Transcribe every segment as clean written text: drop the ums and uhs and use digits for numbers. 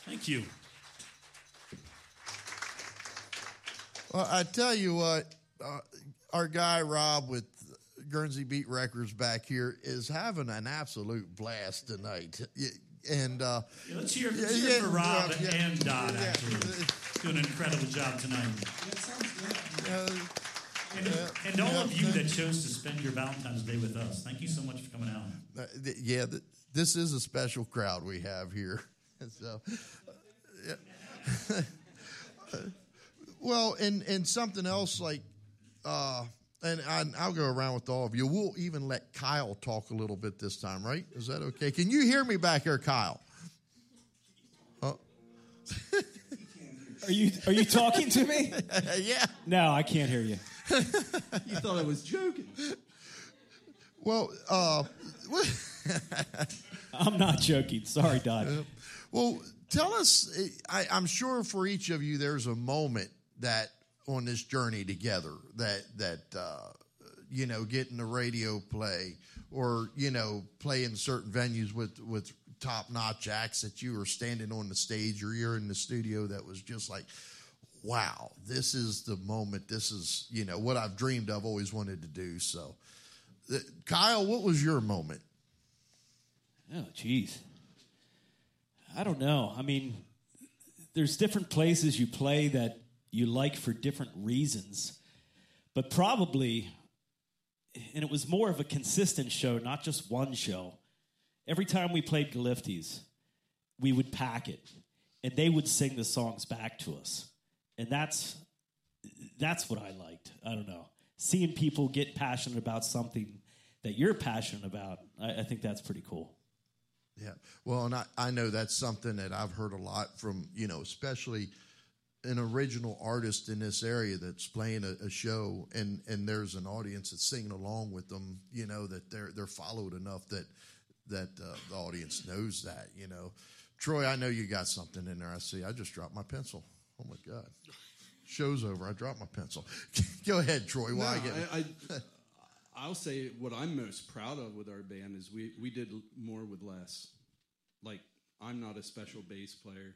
Thank you. Well, I tell you what, our guy Rob with Guernsey Beat Records back here is having an absolute blast tonight. And let's hear for Rob and Don, actually. Doing an incredible job tonight. That sounds good. And all of you that chose to spend your Valentine's Day with us, thank you so much for coming out. This is a special crowd we have here. So, well, and something else like, and I'll go around with all of you. We'll even let Kyle talk a little bit this time, right? Is that okay? Can you hear me back here, Kyle? Are you talking to me? Yeah. No, I can't hear you. You thought I was joking. Well, I'm not joking. Sorry, Don. Well, tell us, I'm sure for each of you there's a moment that on this journey together that getting the radio play or, playing certain venues with top-notch acts that you were standing on the stage or you're in the studio that was just like, wow, this is the moment. This is, what I've dreamed of, always wanted to do. So, Kyle, what was your moment? Oh, geez. I don't know. I mean, there's different places you play that you like for different reasons. But probably, and it was more of a consistent show, not just one show. Every time we played Galiftes, we would pack it, and they would sing the songs back to us. And that's what I liked. I don't know. Seeing people get passionate about something that you're passionate about, I think that's pretty cool. Yeah. Well, and I know that's something that I've heard a lot from, especially an original artist in this area that's playing a show and there's an audience that's singing along with them, that they're followed enough that the audience knows that, Troy, I know you got something in there. I see. I just dropped my pencil. Oh, my God. Show's over. I dropped my pencil. Go ahead, Troy. I'll say what I'm most proud of with our band is we did more with less. Like, I'm not a special bass player.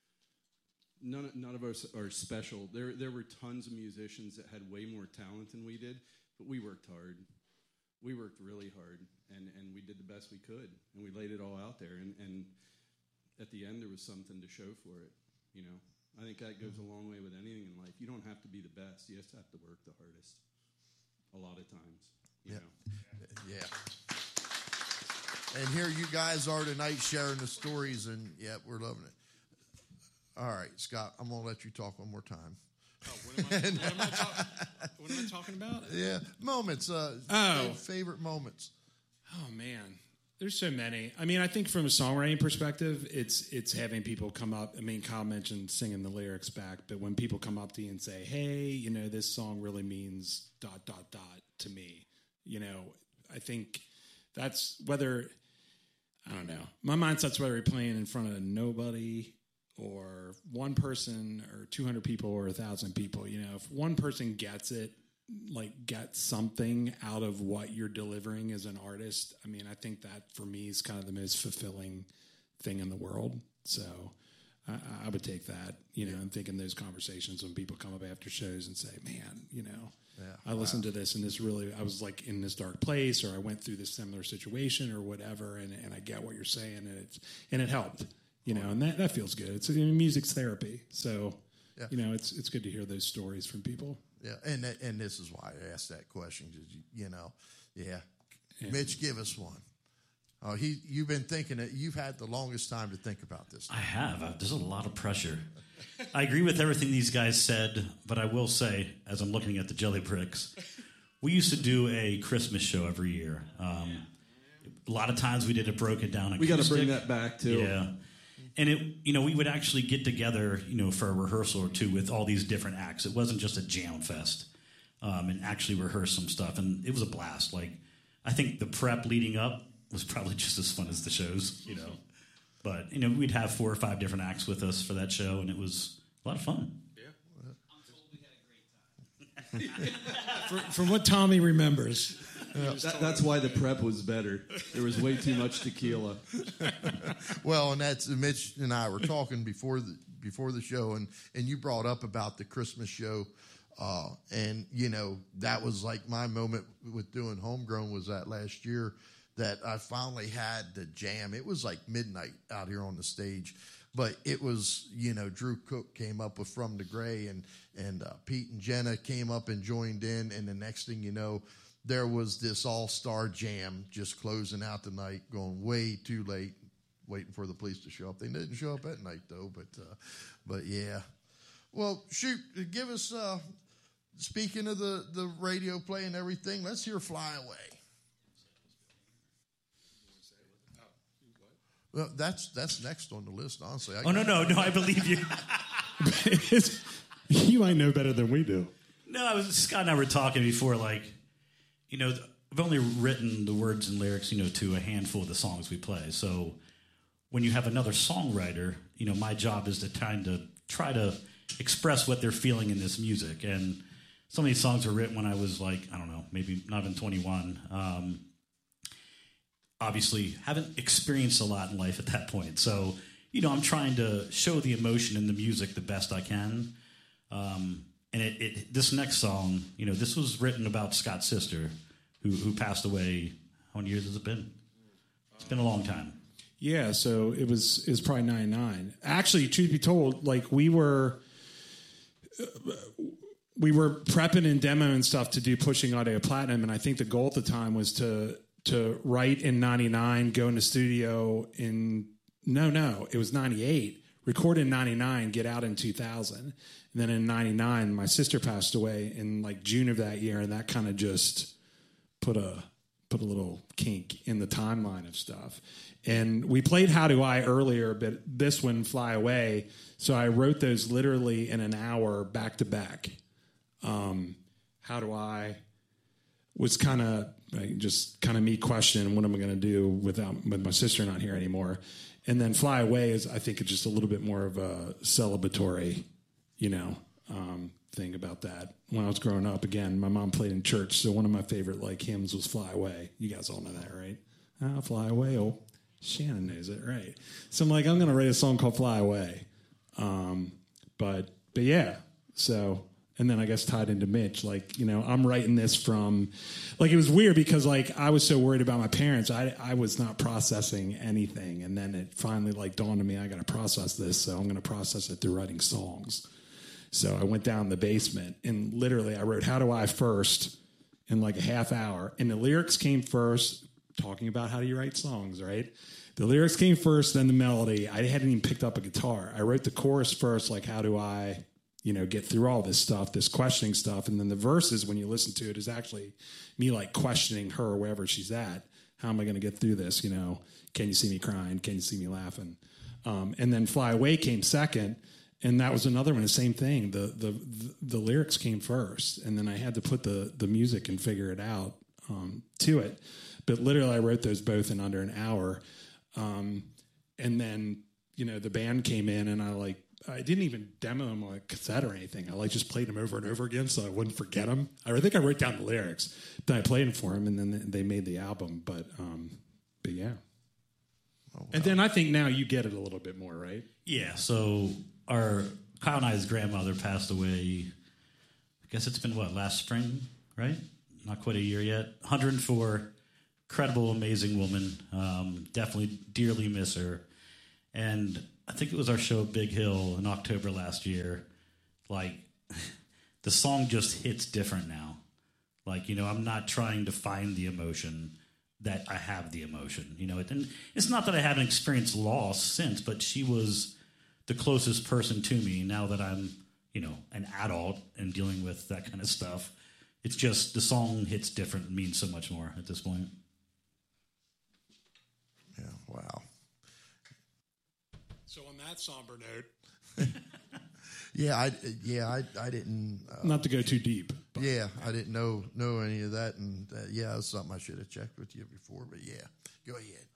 None of us are special. There were tons of musicians that had way more talent than we did, but we worked hard. We worked really hard, and we did the best we could, and we laid it all out there. And at the end, there was something to show for it, I think that goes a long way with anything in life. You don't have to be the best. You just have to work the hardest a lot of times. You know? Yeah. And here you guys are tonight sharing the stories, and, we're loving it. All right, Scott, I'm going to let you talk one more time. Oh, what am I talking about? Yeah, moments. Favorite moments. Oh, man. There's so many. I mean, I think from a songwriting perspective, it's having people come up. I mean, Kyle mentioned singing the lyrics back, but when people come up to you and say, hey, this song really means ... to me, I think that's whether, I don't know. My mindset's whether you're playing in front of nobody or one person or 200 people or 1,000 people, if one person gets it, get something out of what you're delivering as an artist. I mean, I think that for me is kind of the most fulfilling thing in the world. So I would take that, and think in those conversations when people come up after shows and say, man, I listened to this and this really, I was like in this dark place, or I went through this similar situation or whatever. And I get what you're saying, and it helped, and that feels good. It's music's therapy. So, it's good to hear those stories from people. Yeah, and this is why I asked that question, because Mitch, give us one. Oh, you've been thinking it. You've had the longest time to think about this. I have. There's a lot of pressure. I agree with everything these guys said, but I will say, as I'm looking at the Jelly Bricks, we used to do a Christmas show every year. A lot of times we did it broken down acoustic. We got to bring that back too. Yeah. And we would actually get together, for a rehearsal or two with all these different acts. It wasn't just a jam fest, and actually rehearse some stuff. And it was a blast. I think the prep leading up was probably just as fun as the shows, But, we'd have 4 or 5 different acts with us for that show, and it was a lot of fun. Yeah. I'm told we had a great time. From what Tommy remembers. That's why the prep was better. There was way too much tequila. Well, and that's Mitch and I were talking before the show, and you brought up about the Christmas show, and that was like my moment with doing Homegrown was that last year that I finally had the jam. It was like midnight out here on the stage, but it was Drew Cook came up with From the Gray, and Pete and Jenna came up and joined in, and the next thing you know, there was this all-star jam just closing out the night, going way too late, waiting for the police to show up. They didn't show up at night, though, but yeah. Well, shoot, give us, speaking of the radio play and everything, let's hear Fly Away. Well, that's next on the list, honestly. No, I believe you. You might know better than we do. No, Scott and I were talking before, like, I've only written the words and lyrics, to a handful of the songs we play. So when you have another songwriter, my job is to try to express what they're feeling in this music. And some of these songs were written when I was like, I don't know, maybe not even 21. Obviously, haven't experienced a lot in life at that point. So, I'm trying to show the emotion in the music the best I can. And this next song, this was written about Scott's sister, who passed away. How many years has it been? It's been a long time. Yeah, so it was probably 99. Actually, truth be told, like we were prepping and demoing stuff to do Pushing Audio Platinum, and I think the goal at the time was to write in 99, go in the studio in it was 98, record in 99, get out in 2000. And then in 99, my sister passed away in like June of that year, and that kind of just put a little kink in the timeline of stuff. And we played How Do I earlier, but this one, Fly Away. So I wrote those literally in an hour back to back. How Do I was kind of me questioning what am I going to do with my sister not here anymore. And then Fly Away is, I think, it's just a little bit more of a celebratory, thing about that. When I was growing up, again, my mom played in church, so one of my favorite hymns was Fly Away. You guys all know that, right? Fly Away. Oh, Shannon knows it, right? So I'm like, I'm going to write a song called Fly Away. But yeah, so... And then I guess tied into Mitch, I'm writing this from, it was weird because, I was so worried about my parents. I was not processing anything. And then it finally, dawned on me, I got to process this. So I'm going to process it through writing songs. So I went down the basement and literally I wrote How Do I first in a half hour. And the lyrics came first, talking about how do you write songs, right? The lyrics came first, then the melody. I hadn't even picked up a guitar. I wrote the chorus first, how do I... get through all this stuff, this questioning stuff. And then the verses, when you listen to it, is actually me questioning her wherever she's at. How am I going to get through this? Can you see me crying? Can you see me laughing? And then Fly Away came second. And that was another one, the same thing. The lyrics came first. And then I had to put the music and figure it out to it. But literally I wrote those both in under an hour. And then, the band came in and I didn't even demo them on a cassette or anything. I just played them over and over again so I wouldn't forget them. I think I wrote down the lyrics. Then I played them for them, and then they made the album. But yeah. Oh, wow. And then I think now you get it a little bit more, right? Yeah. So Kyle and I's grandmother passed away. I guess it's been last spring, right? Not quite a year yet. 104, incredible, amazing woman. Definitely dearly miss her. And I think it was our show Big Hill in October last year. The song just hits different now. I'm not trying to find the emotion that I have the emotion. And it's not that I haven't experienced loss since, but she was the closest person to me now that I'm, an adult and dealing with that kind of stuff. It's just the song hits different and means so much more at this point. Yeah, wow. So on that somber note, I didn't. Not to go too deep. But. Yeah, I didn't know any of that, and that's something I should have checked with you before. But yeah, go ahead.